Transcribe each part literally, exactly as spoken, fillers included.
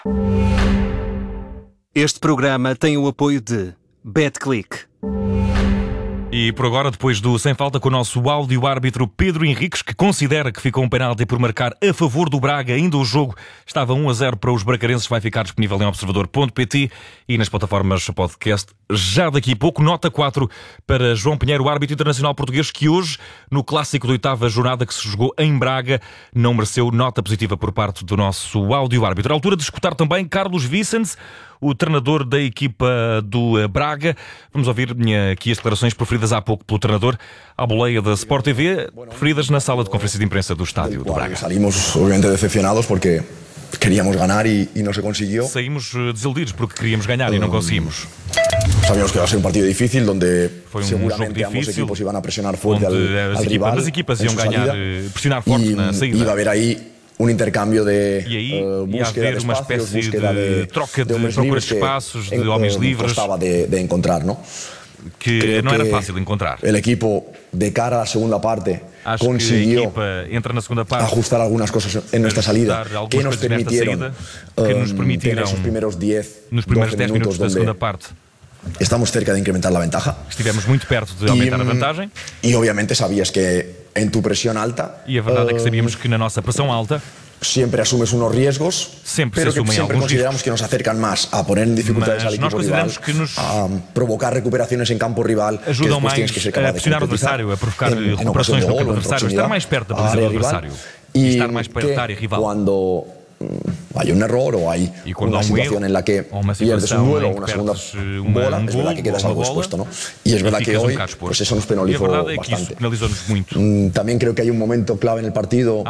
Este programa tem o apoio de BetClick. E por agora, depois do Sem Falta, com o nosso áudio-árbitro Pedro Henriques, que considera que ficou um penalti por marcar a favor do Braga. Ainda o jogo estava um a zero para os bracarenses. Vai ficar disponível em observador ponto pt e nas plataformas podcast já daqui a pouco. Nota quatro para João Pinheiro, árbitro internacional português, que hoje, no clássico da oitava jornada que se jogou em Braga, não mereceu nota positiva por parte do nosso áudio-árbitro. À altura de escutar também Carlos Vicens, o treinador da equipa do Braga. Vamos ouvir aqui as declarações proferidas há pouco pelo treinador à boleia da Sport T V, proferidas na sala de conferência de imprensa do estádio do Braga. Salimos, obviamente, decepcionados porque queríamos ganhar e, e não se conseguiu. Saímos desiludidos porque queríamos ganhar um, e não conseguimos. Sabíamos que ia ser um partido difícil, onde Foi um seguramente jogo ambos difícil, equipos iban a pressionar fuerte al, as al equipas, rival. As equipas iam ganhar, salida, pressionar forte y, na saída. Iba a haber aí um intercâmbio de e aí uh, ia haver uma espécie de, de troca de, de procura de espaços, de homens livres, de, de encontrar, ¿no? que Creo não era fácil encontrar. O equipo, de cara à segunda parte, Acho consiguió que a equipa entra na segunda parte, ajustar algunas cosas en nuestra salida que nos permitieron, saída, que nos permitiram, um, primeros diez, nos primeiros dez minutos, minutos da segunda parte, estamos cerca de incrementar la ventaja. Estivemos muito perto de aumentar y, a vantagem. Y obviamente sabías que en tu presión alta, e a verdade uh, é que sabíamos que na nossa pressão alta siempre asumes unos riesgos, sempre pero que siempre consideramos riscos. que nos acercan más a poner en dificultades Mas al equipo rival, que nos a provocar recuperaciones en campo rival, ajudam mais que que a pressionar o adversário, a provocar en, recuperações en no campo adversário, estar mais perto da baliza do adversário e estar mais perto da área rival. Cuando hay un error o hay una situación en la que pierdes un duelo o una segunda bola, es verdad que quedas algo expuesto, ¿no? Y es verdad que hoy pues eso nos penalizó bastante. También creo que hay un momento clave en el partido,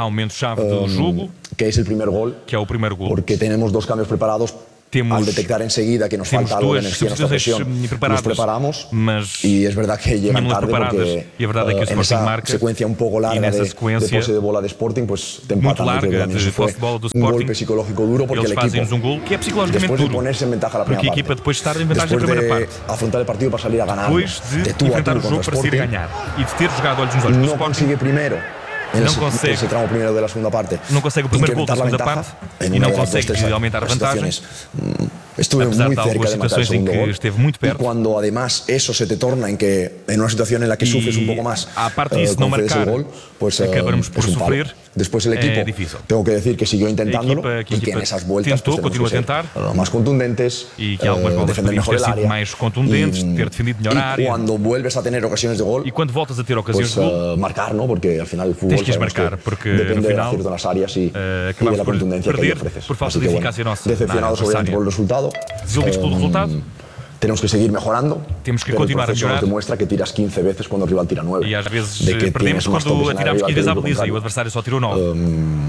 que es el primer gol, porque tenemos dos cambios preparados. Temos, al detectar enseguida que nos falta algo de energía en nuestra presión, nos preparamos y es verdad que llegan tarde porque e a verdade é que o en esa marca, secuencia un poco larga de, de pose de bola de Sporting, pues te empatan. Larga de fue do un golpe psicológico duro porque el equipo, um gol que é psicologicamente después de duro, ponerse en ventaja la primera parte, a equipa depois de estar em vantagem después na primeira de parte, afrontar el partido para salir a ganar, depois de, de tú enfrentar a o tú jogo para sair a ganhar e de ter jogado olhos nos olhos no do Sporting, consigue primero en não ese, consegue, ese tramo primero de la segunda parte, não consegue o primeiro gol da segunda parte e não consegue aumentar a vantagem. Estuve Apesar muy de cerca de matar el segundo gol. Esteve muito perto. Y cuando además eso se te torna en que en una situación en la que sufres un poco más, aparte de uh, no marcar, el gol, pues acabamos uh, por es sufrir. Después el equipo, é tengo que decir que siguió intentándolo equipa, que y que en esas vueltas tentou, pues, continua a tentar, ser más contundentes, y que algumas bolas defender mejor el área, mais contundentes, y, ter defendido melhor a área. Y cuando vuelves a tener ocasiones de gol, y cuando voltas a ter ocasiões pues, de gol, uh, marcar, ¿no? Porque al final el fútbol tens que marcar, porque depende no final, del acierto en las áreas y, uh, y de la contundencia perder que ofreces. por falta Así de que, eficácia bueno, nossa. Decepcionados obviamente por el resultado. Desiludidos pelo resultado. Tenemos que seguir mejorando. Temos que pero continuar el a melhorar. Nos demuestra que tiras quince veces cuando el rival tira nueve. E às vezes de que perdemos quando atiramos quinze vezes à baliza e o adversário só tirou nove. Um,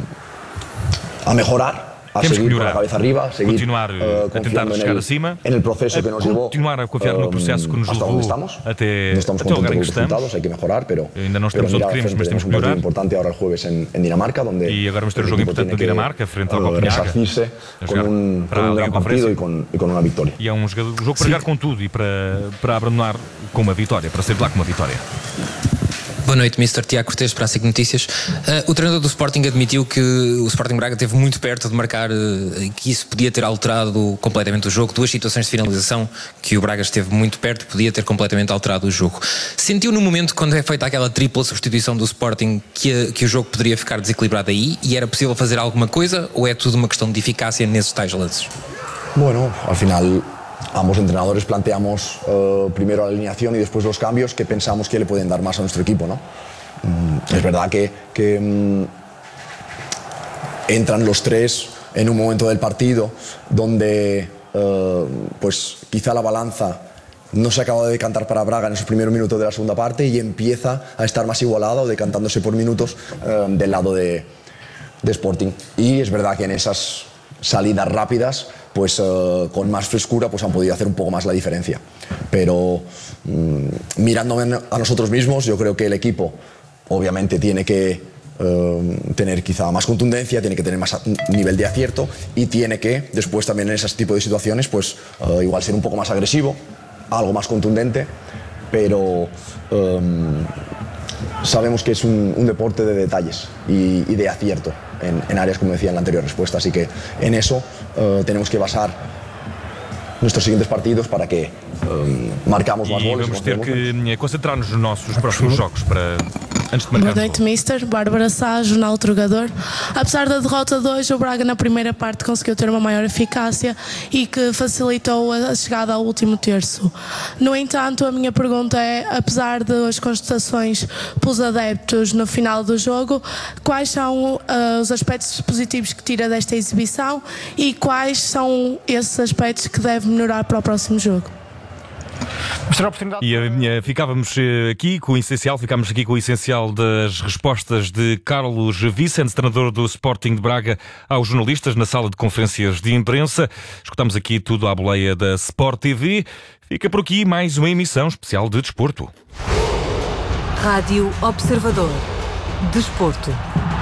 a mejorar. A Temos seguir que con la cabeza arriba, seguir continuar uh, a tentar chegar en el, acima, en el proceso que nos llevó, continuar a confiar no processo que nos levou até, no estamos até o lugar em que estamos. estamos. Hay que mejorar, pero, ainda não estamos onde queremos, mas temos que melhorar. Importante ahora el jueves en, en Dinamarca, donde e agora vamos ter um jogo importante na Dinamarca, frente ao Copenhague, con un, con un gran partido y con, y con una victoria. E é um jogo, um jogo para jogar com tudo e para, para abandonar com uma vitória, para sair de lá com uma vitória. Boa noite, mister Tiago Cortes, para a SIC Notícias. Uh, o treinador do Sporting admitiu que o Sporting Braga esteve muito perto de marcar, uh, que isso podia ter alterado completamente o jogo. Duas situações de finalização que o Braga esteve muito perto, podia ter completamente alterado o jogo. Sentiu no momento, quando é feita aquela tripla substituição do Sporting, que, a, que o jogo poderia ficar desequilibrado aí e era possível fazer alguma coisa, ou é tudo uma questão de eficácia nesses tais lances? Bueno, al final ambos entrenadores planteamos uh, primero la alineación y después los cambios que pensamos que le pueden dar más a nuestro equipo, ¿no? Mm, es verdad que, que mm, entran los tres en un momento del partido donde uh, pues quizá la balanza no se acaba de decantar para Braga en esos primeros minutos de la segunda parte y empieza a estar más igualada o decantándose por minutos uh, del lado de, de Sporting. Y es verdad que en esas salidas rápidas, pues uh, con más frescura, pues han podido hacer un poco más la diferencia. Pero mmm, mirándome a nosotros mismos, yo creo que el equipo obviamente tiene que uh, tener quizá más contundencia, tiene que tener más nivel de acierto y tiene que, después también en ese tipo de situaciones, pues uh, igual ser un poco más agresivo, algo más contundente, pero um, sabemos que es un, un deporte de detalles y, y de acierto. en, en áreas, como decía en la anterior respuesta. Así que en eso uh, tenemos que basar nuestros siguientes partidos para que um, marcamos mais goles. E vamos ter que concentrar-nos nos nossos próximos jogos para... Antes de marcar. Boa noite, mister Bárbara Sá, Jornal Trogador. Apesar da derrota de hoje, o Braga na primeira parte conseguiu ter uma maior eficácia e que facilitou a chegada ao último terço. No entanto, a minha pergunta é, apesar das constatações pelos adeptos no final do jogo, quais são uh, os aspectos positivos que tira desta exibição e quais são esses aspectos que deve melhorar para o próximo jogo? E uh, ficávamos aqui com o essencial, ficámos aqui com o essencial das respostas de Carlos Vicente, treinador do Sporting de Braga, aos jornalistas na sala de conferências de imprensa. Escutámos aqui tudo à boleia da Sport T V. Fica por aqui mais uma emissão especial de desporto. Rádio Observador. Desporto.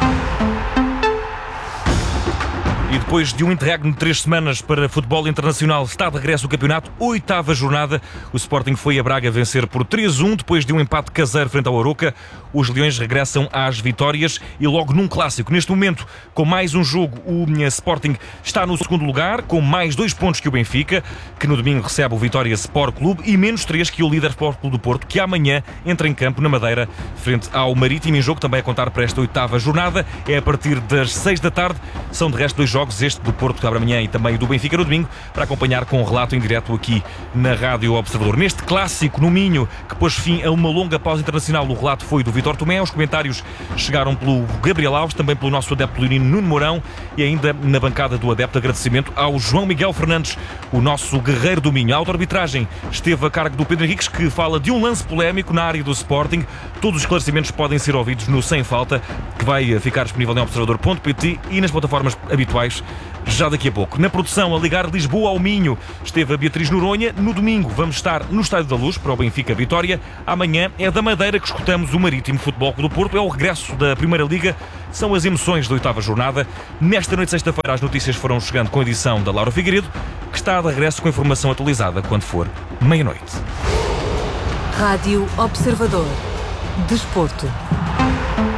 E depois de um interregno de três semanas para futebol internacional, está de regresso o campeonato, oitava jornada. O Sporting foi a Braga vencer por três a um, depois de um empate caseiro frente ao Arouca. Os Leões regressam às vitórias e logo num clássico. Neste momento, com mais um jogo, o Sporting está no segundo lugar, com mais dois pontos que o Benfica, que no domingo recebe o Vitória Sport Clube, e menos três que o líder Sport Clube do Porto, que amanhã entra em campo na Madeira, frente ao Marítimo, em jogo também a contar para esta oitava jornada. É a partir das seis da tarde. São de resto dois jogos. Este do Porto que abre amanhã e também do Benfica no domingo, para acompanhar com um relato em direto aqui na Rádio Observador. Neste clássico no Minho, que pôs fim a uma longa pausa internacional, o relato foi do Vítor Tomé. Os comentários chegaram pelo Gabriel Alves, também pelo nosso adepto leonino Nuno Mourão, e ainda na bancada do adepto agradecimento ao João Miguel Fernandes, o nosso guerreiro do Minho. A auto-arbitragem esteve a cargo do Pedro Henriques, que fala de um lance polémico na área do Sporting. Todos os esclarecimentos podem ser ouvidos no Sem Falta, que vai ficar disponível em observador ponto pt e nas plataformas habituais já daqui a pouco. Na produção, a ligar Lisboa ao Minho, esteve a Beatriz Noronha. No domingo vamos estar no Estádio da Luz para o Benfica Vitória. Amanhã é da Madeira que escutamos o Marítimo Futebol Clube do Porto. É o regresso da Primeira Liga. São as emoções da oitava jornada. Nesta noite de sexta-feira as notícias foram chegando com a edição da Laura Figueiredo, que está de regresso com a informação atualizada quando for meia-noite. Rádio Observador. Desporto.